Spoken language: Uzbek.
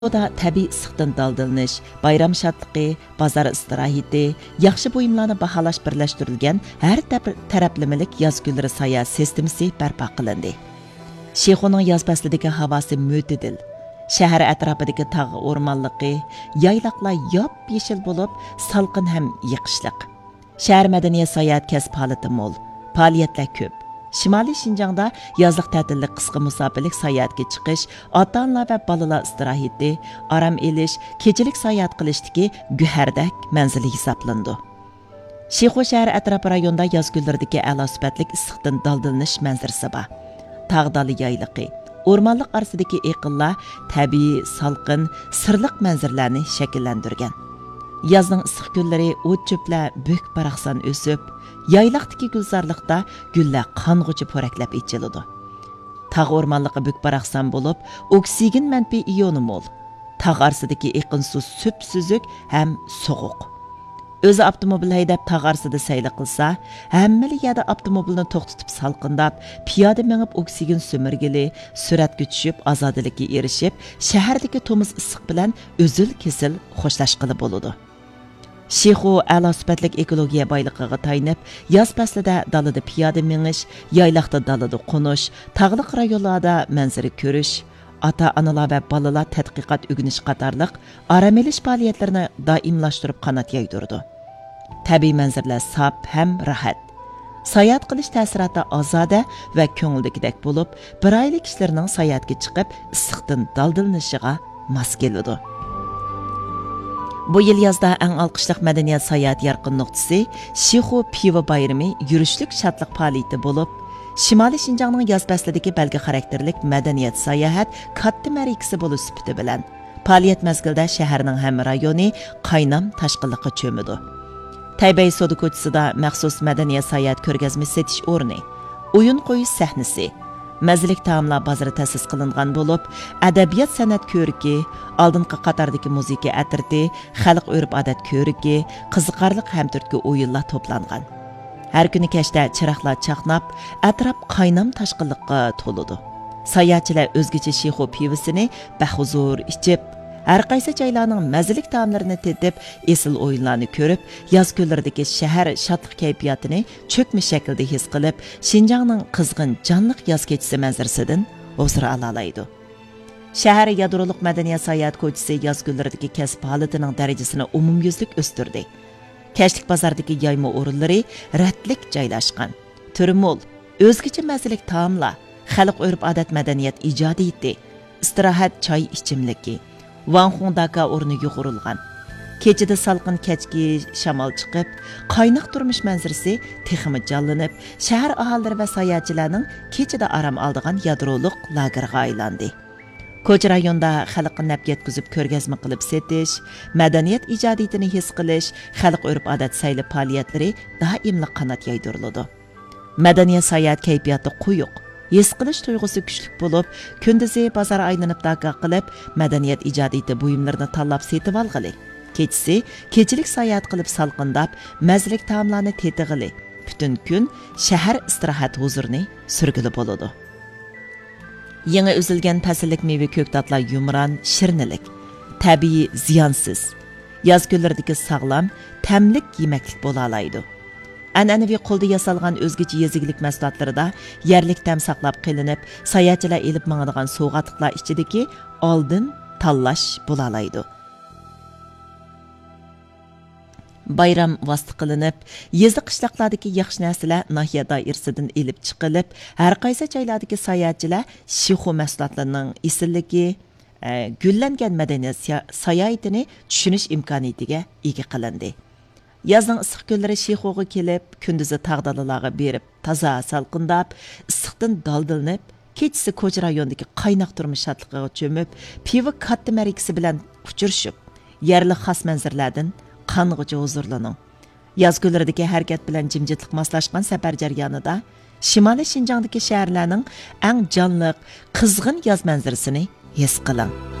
da tabiiy issiqdan daldalanish, bayram şadlığı, bazar istirahati, yaxshi buyumlarni baholash birlashtirilgan har taraflamalik yoz kunlari sayohat sistemasi barpo qilindi. Shixoning yoz faslidagi havosi mo'tadil. Shahar atrofidagi tog' o'rmonligi, yayloqlar yop-yeshil bo'lib, salqin ham yiqishliq. Shahar madaniyat sayohat kasb holati mo'l, faoliyatlar ko'p. Shimoliy Shinjongda yozliq ta'tillik qisqa musofirlik sayohatga chiqish, ota-onalar va bolalar istirahati, orom elish, kechilik sayohat qilishdagi guhardak manzili hisoblandi. Shixo shahri atrof rayonida yoz kunlaridagi a'lo sifatlik issiqdan daldalanish manzarasi bor. Tog'dali yayliqi, o'rmonlik orasidagi eqinlar tabiiy, salqin, sirliq manzarlarni shakllantirgan. Yozning issiq kunlari o't-cho'plar bo'k baraqsan o'sib, yayloqdagi gulzorliqda gullar qong'uchi po'raklab ichiladi. Tog' o'rmonligi bo'k baraqsan bo'lib, oksigen manfi ioni mo'l. Tog' orasidagi eqin suv sup-suzuk ham so'g'uq. O'zi avtomobil haydab tog' orasida sayl qilsa, hammali yerda avtomobilni to'xtatib salqindab, piyoda mengib oksigen so'mirgili, suratga tushib, ozodlikka erishib, shahardagi to'miz issiq bilan o'zil-kesil xo'shlashqili bo'ladi. Shixo a'lo sifatlik ekologiya boyligiga tayanib, yoz faslida dalada piyoda mengish, yayloqda dalada qo'nish, tog'liq rayonlarda manzara ko'rish, ota-onalar va bolalar tadqiqot o'rganish qatorliq orom olish faoliyatlarini doimlashtirib qanot yaydirdi. Tabiiy manzarlar sof ham rohat. Sayohat qilish ta'siroti ozoda va ko'ngildagidek bo'lib, bir oylik kishilarning sayohatga chiqib, issiqdan daldalanishiga mos keladi. Bu yil yozda eng alqishliq madaniyat sayohat yarqin nuqtasi Shixo pivo bayrami yurishlik shodlik faoliyati bo'lib, Shimoliy Shinjongning yoz faslidagi belgi xarakterlik madaniyat sayohat katta marikasi bo'lish sifati bilan faoliyat mazgilida shaharning hamma rayoni qaynam tashqinlikqa cho'midi. Taybay soda ko'chasida maxsus madaniyat sayohat ko'rgazma setish o'rni, o'yin qo'yish sahnasi, mazalik taomlar bozori ta'sis qilingan bo'lib, adabiyot san'at ko'riki, oldingi qatordagi musiqa atirti, xalq urf-odat ko'riki, qiziqarli hamturtki o'yinlar to'plangan. Har kuni kechda chiroqlar chaqnab, atrof qaynam tashqinlikqa to'ladi. Sayohatchilar o'zgacha Shixo pivosini bahuzur ichib, har qaysi joylarning mazalik taomlarini tetib, esil o'yinlarni ko'rib, yoz kunlaridagi shahar shodlik kayfiyatini cho'kma shaklda his qilib, Shinjongning qizg'in jonliq yoz kechasi manzarasidan huzur ola-oladi. Shahar yadroliq madaniyat sayohat ko'chasi yoz kunlaridagi kasb holatining darajasini umumyuzlik o'stirdi. Kashlik bozordagi yayma o'rinlari ratlik joylashgan. Turi mo'l, o'zgacha mazalik taomlar, xalq urf-odat madaniyat ijodiyati, istirohat choy ichimligi, Vanxong Daka o'rniga qurilgan. Kechida salqin kechki shamol chiqib, qaynoq turmush manzarasi texmi jonlanib, shahar aholilari va sayohatchilarning kechida orom oldigan yadroliq lagerga aylandi. Ko'cha rayonda xalqqa naf yetkazib ko'rgazma qilib setish, madaniyat ijodiyatini his qilish, xalq urf-odat sayli faoliyatlari doimli qanot yaydiriladi. Madaniyat sayohat kayfiyati quyuq, his qilish tuyg'usi kuchli bo'lib, kunduzi bozor aylanib daqa qilib, madaniyat ijodiyati buyumlarini tanlab setib olg'ili. Kechisi kechilik sayohat qilib salqindab, mazalik taomlarni tetig'ili. Butun kun shahar istirohat huzurini surgili bo'ladi. Yangi uzilgan fasllik meva ko'ktatlar yumron, shirnilik, tabiiy, ziyonsiz. Yoz kunlaridagi sog'lom, ta'mlik yemaklik bo'la oladi. An'anaviy qo'lda yasalgan o'zgacha yeziglik mahsulotlarida yerlik ta'm saqlab qilinib, sayohatchilar elib mangadigan sovg'atliqlar ichidagi oldin tanlash bo'la oladi. Bayram vosita qilinib, yezdi qishloqlardagi yaxshi narsalar nahiya doirasidan elib chiqilib, har qaysi joylardagi sayohatchilar Shixo mahsulotlarining isilligi, gullangan madaniyat sayohatini tushunish imkoniyatiga ega qilindi. Yozning issiq kunlari Shixoga kelib, kunduzi tog'dalalarga berib, toza salqindab, issiqdan daldalanib, kechasi ko'cha rayonidagi qaynoq turmush shodligiga cho'mib, pivo katta marikasi bilan uchrashib, yerli xos manzarlardan qang'ichi huzurlaning. Yoz kunlaridagi harakat bilan jimjitlik moslashgan safar jarayonida Shimoliy Shinjongdagi shaharlarning eng jonliq, qizg'in yoz manzarasini his qiling.